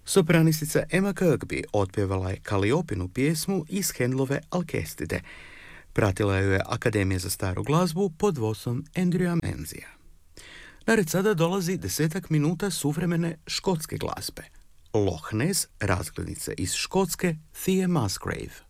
Sopranistica Emma Kirkby otpjevala je Kaliopinu pjesmu iz Handelove Alkestide. Pratila ju je Akademija za staru glazbu pod vodstvom Andrewa Menzija. Na red sada dolazi 10 minuta suvremene škotske glazbe. Loch Ness, razglednice iz Škotske, Thea Musgrave.